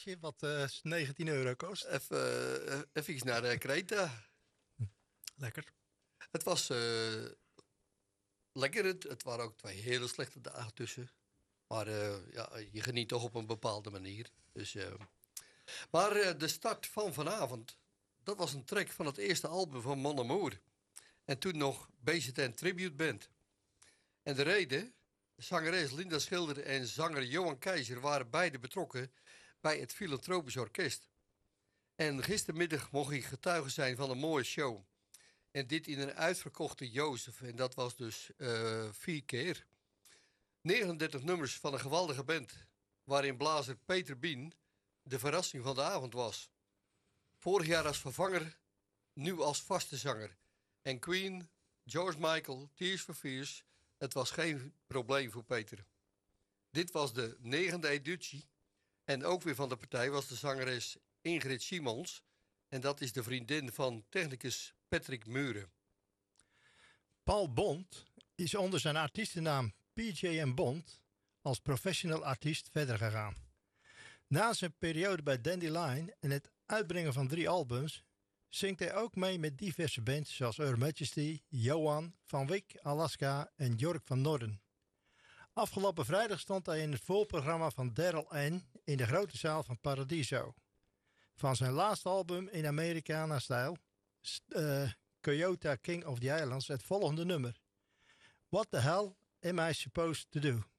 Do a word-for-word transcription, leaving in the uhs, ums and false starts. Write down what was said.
kaartje, wat uh, negentien euro kost. Even, uh, even iets naar uh, Kreta. Lekker. Het was uh, lekker. Het, het waren ook twee hele slechte dagen tussen. Maar uh, ja, je geniet toch op een bepaalde manier. Dus, uh, maar uh, de start van vanavond, dat was een track van het eerste album van Mon Amour. En toen nog B Z N Tribute Band. En de reden, zangeres Linda Schilder en zanger Johan Keizer waren beide betrokken bij het Filantropisch Orkest. En gistermiddag mocht ik getuige zijn van een mooie show. En dit in een uitverkochte Jozef. En dat was dus uh, vier keer. negenendertig nummers van een geweldige band. Waarin blazer Peter Bien de verrassing van de avond was. Vorig jaar als vervanger, nu als vaste zanger. En Queen, George Michael, Tears for Fears. Het was geen probleem voor Peter. Dit was de negende editie. En ook weer van de partij was de zangeres Ingrid Simons. En dat is de vriendin van technicus Patrick Muren. Paul Bond is onder zijn artiestennaam P J M Bond als professional artiest verder gegaan. Na zijn periode bij Dandelion en het uitbrengen van drie albums zingt hij ook mee met diverse bands zoals Her Majesty, Johan, Van Wyk, Alaska en Jork van Norden. Afgelopen vrijdag stond hij in het voorprogramma van Daryl N. in de grote zaal van Paradiso. Van zijn laatste album in Americana-stijl, uh, Coyote King of the Islands, het volgende nummer. What the hell am I supposed to do?